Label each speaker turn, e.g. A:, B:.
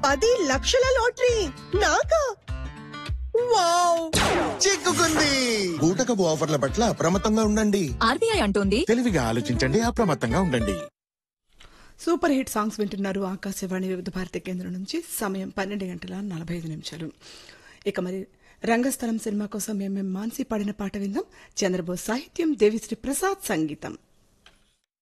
A: 10 లక్షల లాటరీ నాకా? వావ్!
B: చిక్కుకుంది. బూటకపు ఆఫర్ల పట్ల అప్రమత్తంగా ఉండండి.
C: ఆర్బీఐ అంటోంది
D: తెలివిగా ఆలోచించండి, అప్రమత్తంగా ఉండండి.
E: సూపర్ హిట్ సాంగ్స్ వింటున్నారు ఆకాశవాణి వివిధ భారతి కేంద్రం నుంచి. సమయం 12:45. ఇక మరి రంగస్థలం సినిమా కోసం ఎంఎం మాన్సీ పాడిన పాట విందాం. చంద్రబోస్ సాహిత్యం, దేవిశ్రీ ప్రసాద్ సంగీతం.